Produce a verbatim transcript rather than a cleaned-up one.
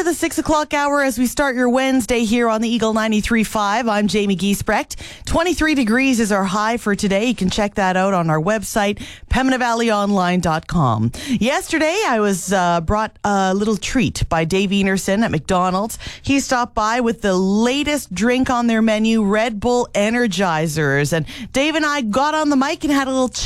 the six o'clock hour as we start your Wednesday here on the Eagle ninety-three point five. I'm Jamie Giesbrecht. twenty-three degrees is our high for today. You can check that out on our website, pembina valley online dot com. Yesterday, I was uh, brought a little treat by Dave Enerson at McDonald's. He stopped by with the latest drink on their menu, Red Bull Energizers. And Dave and I got on the mic and had a little chat